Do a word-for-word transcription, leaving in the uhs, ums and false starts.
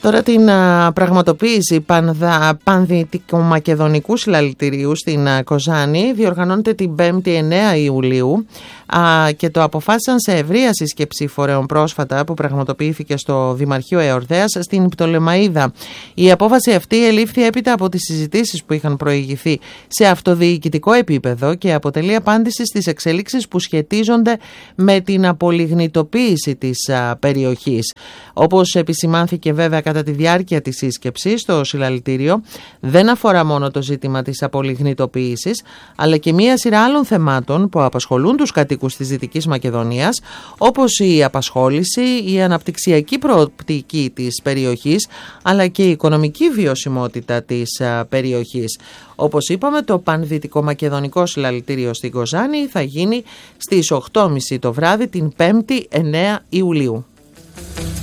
Τώρα την α, πραγματοποίηση πανδα, πανδυτικομακεδονικού συλλαλητηρίου στην α, Κοζάνη διοργανώνεται την πέμπτη εννέα Ιουλίου α, και το αποφάσισαν σε ευρεία σύσκεψη φορέων πρόσφατα που πραγματοποιήθηκε στο Δημαρχείο Εορδέας στην Πτολεμαΐδα. Η απόφαση αυτή ελήφθη έπειτα από τις συζητήσεις που είχαν προηγηθεί σε αυτοδιοικητικό επίπεδο και αποτελεί απάντηση στις εξελίξεις που σχετίζονται με την απολιγνητοποίηση της α, περιοχής. Όπως επισημάνθηκε βέβαια κατά τη διάρκεια της σύσκεψης, το συλλαλητήριο δεν αφορά μόνο το ζήτημα της απολιγνητοποίησης, αλλά και μία σειρά άλλων θεμάτων που απασχολούν τους κατοίκους της Δυτικής Μακεδονίας, όπως η απασχόληση, η αναπτυξιακή προοπτική της περιοχής, αλλά και η οικονομική βιωσιμότητα της α, περιοχής. Όπως είπαμε, το Πανδυτικομακεδονικό Συλλαλητήριο στην Κοζάνη θα γίνει στις οκτώ και μισή το βράδυ την πέμπτη εννέα Ιουλίου.